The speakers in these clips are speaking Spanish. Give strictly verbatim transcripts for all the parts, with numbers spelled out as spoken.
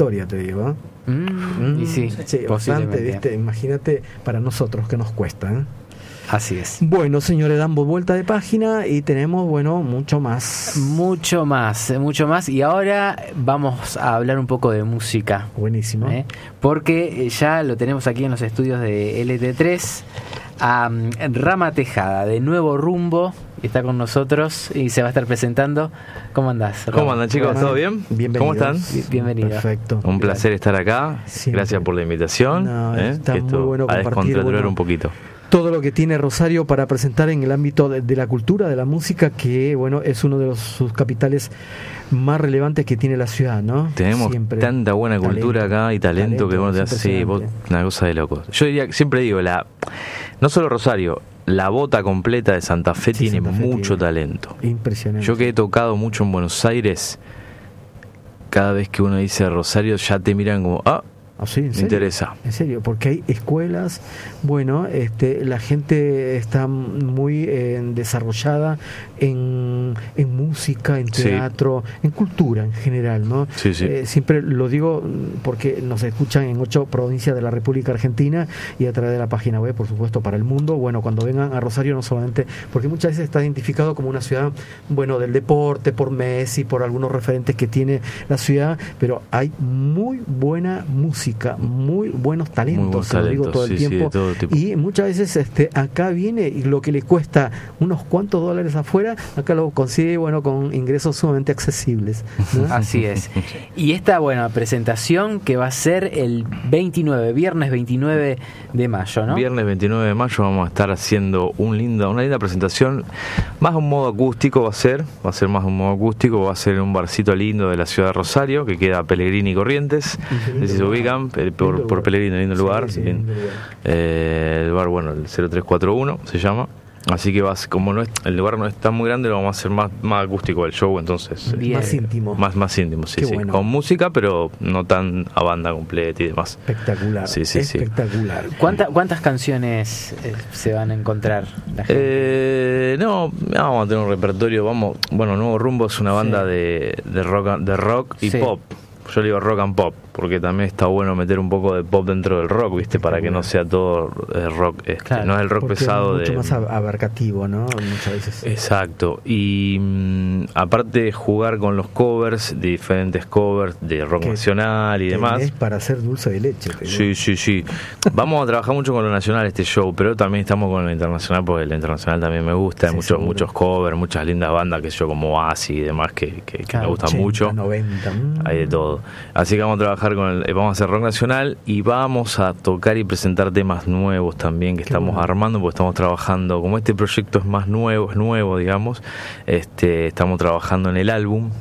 historia, te digo. ¿eh? Mm, Mm, y sí, sí, bastante, ¿viste? Imagínate para nosotros que nos cuesta, ¿eh? Así es. Bueno, señores, damos vuelta de página y tenemos, bueno, mucho más. Mucho más, mucho más. Y ahora vamos a hablar un poco de música. Buenísimo. ¿eh? Porque ya lo tenemos aquí en los estudios de L T tres a um, Rama Tejada, de Nuevo Rumbo. Está con nosotros y se va a estar presentando. ¿Cómo andás, Rama? ¿Cómo andan, chicos? ¿Todo bien? Bienvenidos. ¿Cómo están? Bienvenido. Perfecto. Un placer estar acá. Siempre. Gracias por la invitación. No, ¿eh? está que muy esto bueno a compartir, descontraturar bueno, un poquito. todo lo que tiene Rosario para presentar en el ámbito de, de la cultura, de la música, que bueno, es uno de los, sus capitales más relevantes que tiene la ciudad, ¿no? Tenemos Siempre tanta buena talento, cultura acá y talento, talento, que bueno, te es hace sí, vos, impresionante. una cosa de locos. Yo diría, siempre digo, la no solo Rosario, la bota completa de Santa Fe Sí, tiene Santa Fe mucho tiene. talento. Impresionante. Yo que he tocado mucho en Buenos Aires, cada vez que uno dice Rosario ya te miran como, ah, ¿Ah, sí? ¿En me serio? interesa. En serio, porque hay escuelas, bueno, este, la gente está muy eh, desarrollada en, en música, en Sí. teatro, en cultura en general, ¿no? Sí, sí. Eh, siempre lo digo porque nos escuchan en ocho provincias de la República Argentina y a través de la página web, por supuesto, para el mundo. Bueno, cuando vengan a Rosario, no solamente, porque muchas veces está identificado como una ciudad, bueno, del deporte, por Messi, por algunos referentes que tiene la ciudad, pero hay muy buena música, muy buenos talentos, Muy buenos se lo digo talentos, todo el sí, sí, tiempo. de todo tipo. Y muchas veces este acá viene y lo que le cuesta unos cuantos dólares afuera, acá lo consigue, bueno, con ingresos sumamente accesibles, ¿no? Así es. Y esta, bueno, presentación que va a ser el veintinueve, viernes veintinueve de mayo, ¿no? Viernes veintinueve de mayo vamos a estar haciendo un linda, una linda presentación, más un modo acústico va a ser, va a ser más un modo acústico, va a ser en un barcito lindo de la ciudad de Rosario, que queda Pellegrini y Corrientes, no sé si se ubican, pe- por, por Pellegrini, lindo lugar, Sí, sí, bien. lindo lugar. Eh, el lugar, bueno, el cero tres cuatro uno se llama. Así que va a ser- como no es, el lugar no es tan muy grande, lo vamos a hacer más, más acústico el show, entonces. Bien. Más íntimo. Más, más íntimo, sí, Qué sí. bueno. Con música, pero no tan a banda completa y demás. Espectacular, Sí, sí, sí. espectacular. ¿Cuánta- ¿Cuántas canciones eh, se van a encontrar la gente? Eh, no, vamos a tener un repertorio, vamos, bueno, Nuevo Rumbo es una banda Sí. de, de rock de rock y Sí. pop. Yo le digo rock and pop, porque también está bueno meter un poco de pop dentro del rock, ¿viste? Para que no sea todo eh, rock, este, Claro. no es el rock Porque pesado es mucho de... más ab- abarcativo, ¿no? Muchas veces. Exacto, y mm, aparte de jugar con los covers, de diferentes covers de rock Que nacional y demás. Es para hacer dulce de leche. te digo. Sí, sí, sí. Vamos a trabajar mucho con lo nacional este show, pero también estamos con lo internacional, porque lo internacional también me gusta. Hay Sí, muchos, seguro. muchos covers, muchas lindas bandas, que yo como Oasis y demás, que, que, que Claro, me gustan ochenta, mucho. noventa. mm. Hay de todo. Así que vamos a trabajar con el, eh, vamos a hacer rock nacional y vamos a tocar y presentar temas nuevos también que Qué estamos bueno. armando, porque estamos trabajando, como este proyecto es más nuevo, es nuevo, digamos, este, estamos trabajando en el álbum.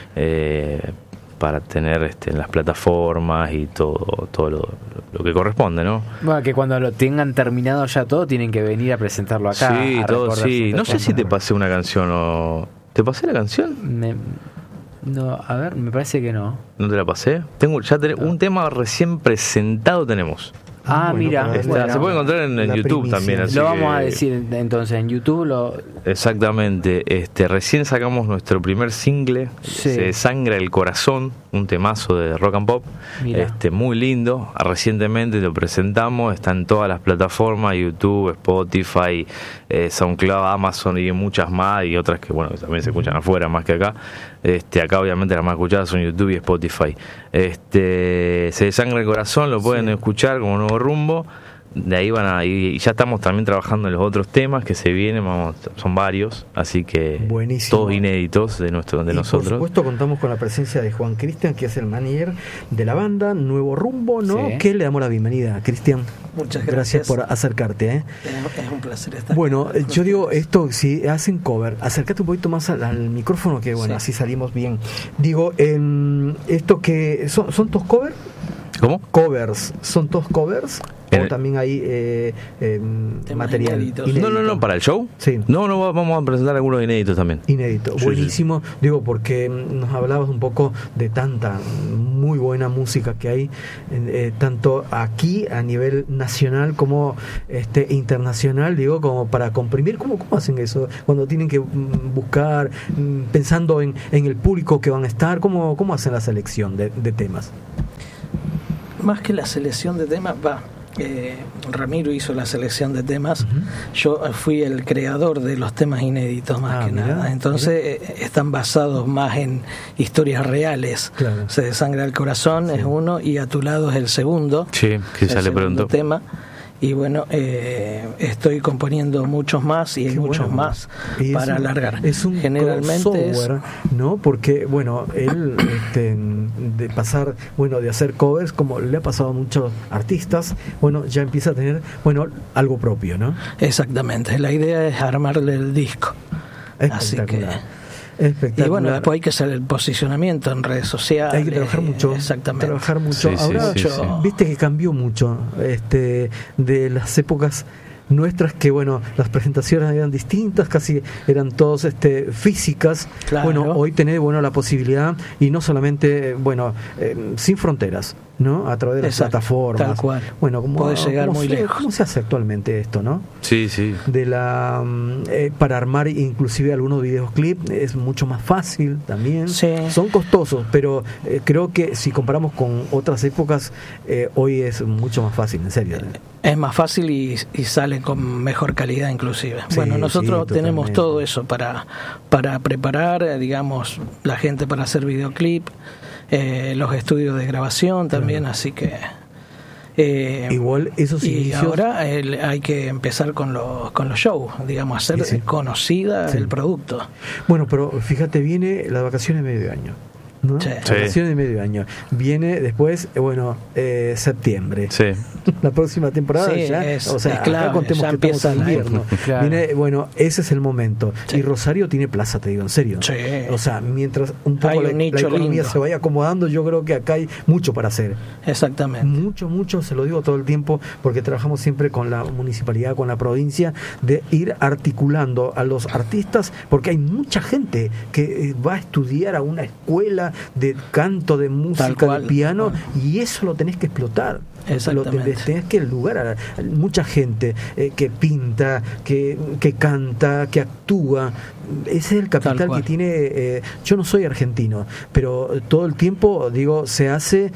Eh, para tener este, en las plataformas y todo todo lo, lo que corresponde, ¿no? Bueno, que cuando lo tengan terminado ya todo, tienen que venir a presentarlo acá. Sí, a todo, recordar sí. sus No sé si te performances. pasé una canción o... ¿Te pasé la canción? Me- No, a ver, me parece que no. ¿No te la pasé? Tengo ya ten- un tema recién presentado tenemos. Ah, Bueno, mira, para Está- bueno, se puede encontrar en, en la YouTube primicia. también. Así lo vamos a que- decir entonces en YouTube. Lo, Exactamente. Este, recién sacamos nuestro primer single, Sí. Se desangra el corazón, un temazo de rock and pop. Mira. Este, muy lindo. Recientemente lo presentamos, está en todas las plataformas, YouTube, Spotify, eh, SoundCloud, Amazon y muchas más, y otras que bueno que también se escuchan afuera más que acá. Este, acá obviamente las más escuchadas son YouTube y Spotify. Este, Se desangra el corazón, lo pueden Sí. escuchar como Nuevo Rumbo. De ahí van a ir, y ya estamos también trabajando en los otros temas que se vienen, vamos, son varios, así que Buenísimo. todos inéditos de nuestro de Y nosotros. por supuesto contamos con la presencia de Juan Cristian, que es el manager de la banda Nuevo Rumbo, ¿no? Sí. Que le damos la bienvenida, Cristian. Muchas Gracias gracias. por acercarte, ¿eh? Es es un placer estar Bueno, acá. yo digo esto, si hacen cover, acércate un poquito más al, al micrófono, que bueno, Sí. así salimos bien. Digo, em, esto que son, son todos covers, ¿Cómo? covers, son todos covers, En o el- también hay eh, em, Temas material inéditos. No, no, no, para el show. Sí. No, no, va- vamos a presentar algunos inéditos también. Inédito, Sí, buenísimo. Digo, porque mm, nos hablabas un poco de tanta muy buena música que hay, eh, tanto aquí a nivel nacional como este internacional, digo, como para comprimir. ¿Cómo, cómo hacen eso? Cuando tienen que mm, buscar, mm, pensando en, en el público que van a estar, ¿cómo, cómo hacen la selección de, de temas? más que la selección de temas, va, eh, Ramiro hizo la selección de temas, uh-huh. yo fui el creador de los temas inéditos más ah, que mirá, nada, entonces mirá. están basados más en historias reales. Claro. Se desangra el corazón, sí. es uno, y A tu lado es el segundo. Sí, que sale pronto. Tema. Y bueno, eh, estoy componiendo muchos más y hay Qué muchos bueno. más y para un, alargar. Es un generalmente software, es... ¿no? Porque, bueno, él este, de pasar, bueno, de hacer covers, como le ha pasado a muchos artistas, bueno, ya empieza a tener, bueno, algo propio, ¿no? Exactamente. La idea es armarle el disco. Así que... Espectacular. Y bueno, después hay que hacer el posicionamiento en redes sociales. Hay que trabajar mucho. Exactamente. Trabajar mucho. Sí, Ahora, sí, sí, sí. viste que cambió mucho este, de las épocas nuestras, que bueno, las presentaciones eran distintas, casi eran todos este físicas. Claro. Bueno, hoy tenés bueno la posibilidad, y no solamente, bueno, eh, sin fronteras, ¿no? A través de Exacto, las plataformas. Tal cual. Bueno, como puede llegar muy se, lejos. ¿Cómo se hace actualmente esto, no? Sí, sí. De la eh, para armar inclusive algunos videoclips es mucho más fácil también. Sí. Son costosos, pero eh, creo que si comparamos con otras épocas, eh, hoy es mucho más fácil, en serio. Es más fácil y, y sale con mejor calidad inclusive. Sí, bueno, nosotros sí, tenemos todo eso para, para preparar, digamos, la gente para hacer videoclip, eh, los estudios de grabación también, claro. así que... Eh, Igual esos y inicios... ahora el, hay que empezar con los con los shows, digamos, hacer sí, sí. conocida sí. el producto. Bueno, pero fíjate, viene la vacaciones de medio año, ¿no? Sí. La vacaciones de medio año. Viene después, bueno, eh, septiembre. Sí. La próxima temporada sí, ya, es, o sea, es clave, acá contemos ya que empieza estamos en invierno. Claro. Viene, bueno, ese es el momento. Sí. Y Rosario tiene plaza, te digo, en serio. Sí. O sea, mientras un poco hay la, un nicho la economía lindo. se vaya acomodando, yo creo que acá hay mucho para hacer. Exactamente. Mucho, mucho, se lo digo todo el tiempo, porque trabajamos siempre con la municipalidad, con la provincia, de ir articulando a los artistas, porque hay mucha gente que va a estudiar a una escuela de canto, de música, de piano, y eso lo tenés que explotar. Exactamente. Lo tenés que lugar a, a mucha gente eh, que pinta, que, que canta, que actúa. Ese es el capital que tiene. Eh, yo no soy argentino, pero todo el tiempo, digo, se hace.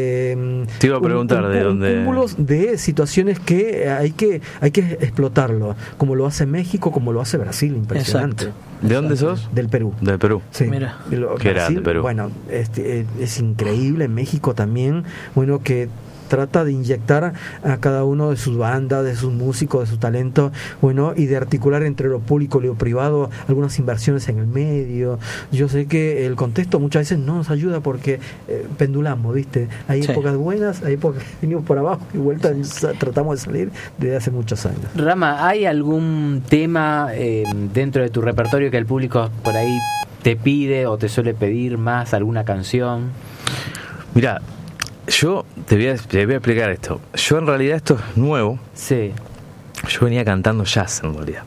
Eh, Te iba a preguntar un, un, de dónde. Cúmulos de situaciones que hay que hay que explotarlo, como lo hace México, como lo hace Brasil, impresionante. Exacto. ¿De dónde sos? Del Perú. Del Perú. Sí. Mira. ¿Qué era de Perú? Bueno, este, es increíble. En México también, bueno, que trata de inyectar a cada uno de sus bandas, de sus músicos, de su talento, bueno, y de articular entre lo público y lo privado algunas inversiones en el medio. Yo sé que el contexto muchas veces no nos ayuda porque eh, pendulamos, ¿viste? Hay sí. épocas buenas, hay épocas que venimos por abajo y vuelta tratamos de salir desde hace muchos años. Rama, ¿hay algún tema eh, dentro de tu repertorio que el público por ahí te pide o te suele pedir más, alguna canción? Mira, yo te voy, a, te voy a explicar esto. Yo en realidad esto es nuevo. Sí. Yo venía cantando jazz en realidad.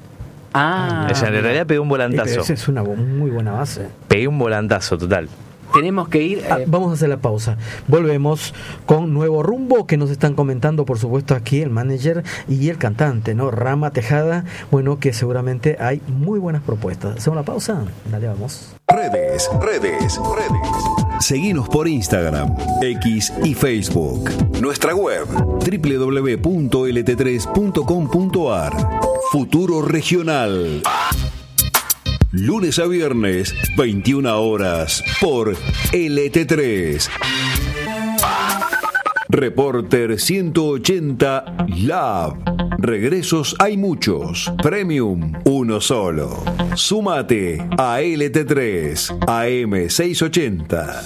Ah. O sea, en realidad pegué un volantazo. Pero esa es una muy buena base. Pegué un volantazo total. Tenemos que ir. Eh... Ah, vamos a hacer la pausa. Volvemos con Nuevo Rumbo, que nos están comentando, por supuesto, aquí el manager y el cantante, ¿no? Rama Tejada. Bueno, que seguramente hay muy buenas propuestas. ¿Hacemos la pausa? Dale, vamos. Redes, redes, redes. Seguinos por Instagram, X y Facebook. Nuestra web doble u doble u doble u punto ele te tres punto com punto a r. Futuro Regional. Lunes a viernes, veintiuna horas, por L T tres. Reporter ciento ochenta Lab. Regresos hay muchos. Premium, uno solo. Súmate a L T tres, A M seiscientos ochenta.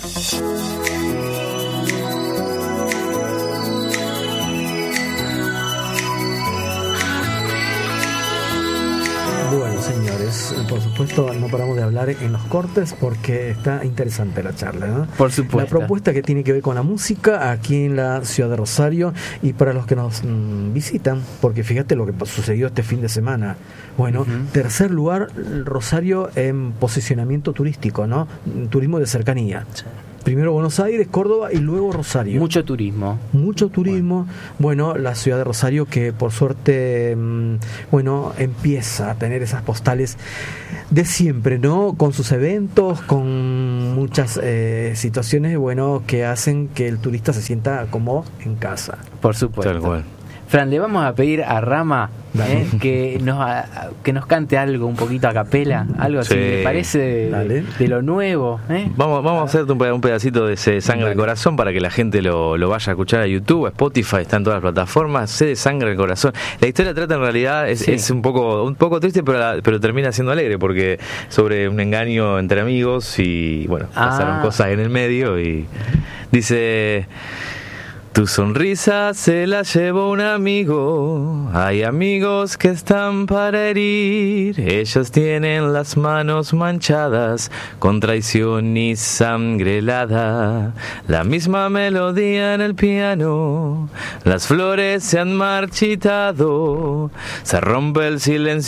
Bueno, señores, por supuesto no paramos de hablar en los cortes porque está interesante la charla, ¿no? Por supuesto. La propuesta que tiene que ver con la música aquí en la ciudad de Rosario y para los que nos mmm, visitan, porque fíjate lo que sucedió este fin de semana. Bueno, uh-huh. Tercer lugar, Rosario en posicionamiento turístico, ¿no? Turismo de cercanía. Sí. primero Buenos Aires, Córdoba y luego Rosario. Mucho turismo. Mucho turismo. Bueno, la ciudad de Rosario que por suerte, bueno, empieza a tener esas postales de siempre, ¿no? Con sus eventos, con muchas eh, situaciones, bueno, que hacen que el turista se sienta como en casa. Por supuesto. Tal cual. Fran, le vamos a pedir a Rama eh, que nos a, que nos cante algo un poquito a capela, algo así, sí. ¿le parece de, de lo nuevo? ¿eh? Vamos, vamos a hacerte un, un pedacito de Sed de Sangre al Corazón para que la gente lo, lo vaya a escuchar a YouTube, a Spotify, está en todas las plataformas. Sed de Sangre al Corazón. La historia trata en realidad, es, sí. es un poco un poco triste, pero, la, pero termina siendo alegre, porque sobre un engaño entre amigos y bueno, ah. pasaron cosas en el medio y dice... Tu sonrisa se la llevó un amigo, hay amigos que están para herir, ellos tienen las manos manchadas con traición y sangre helada, la misma melodía en el piano, las flores se han marchitado, se rompe el silencio.